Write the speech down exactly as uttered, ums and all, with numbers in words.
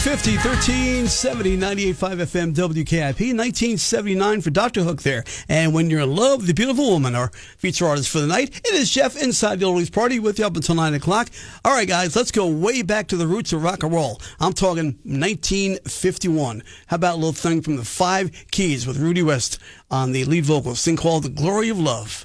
fifty, thirteen seventy, ninety-eight point five F M W K I P, nineteen seventy-nine for Doctor Hook there. And When You're in Love with a Beautiful Woman, our feature artist for the night. It is Jeff inside the Oldies Party with you up until nine o'clock. All right, guys, let's go way back to the roots of rock and roll. I'm talking nineteen fifty-one. How about a little thing from the Five Keys with Rudy West on the lead vocals, thing called The Glory of Love.